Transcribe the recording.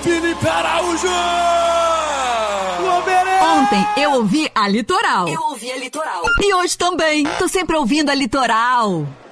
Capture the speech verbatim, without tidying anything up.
Felipe Araújo! Ontem eu ouvi a Litoral. Eu ouvi a Litoral. E hoje também. Tô sempre ouvindo a Litoral.